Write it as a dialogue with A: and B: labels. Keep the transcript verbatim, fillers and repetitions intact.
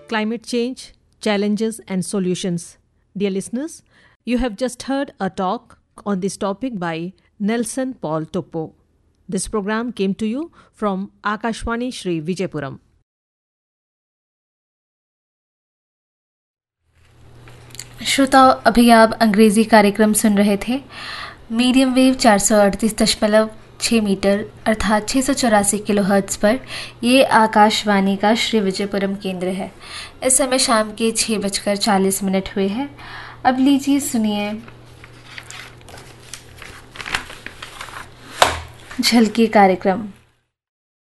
A: climate change, challenges and solutions. Dear listeners, you have just heard a talk on this topic by Nelson Paul Topo. This program came to you from Akashwani Shri Vijayapuram.
B: श्रोताओ, अभी आप अंग्रेजी कार्यक्रम सुन रहे थे। Medium wave चार सौ अड़तीस दशमलव छः मीटर अर्थात छः सौ चौरासी किलो हर्ट्ज़ पर ये आकाशवाणी का श्री विजयपुरम केंद्र है। इस समय शाम के छः बजकर चालीस मिनट हुए हैं। अब लीजिए सुनिए झलकी कार्यक्रम।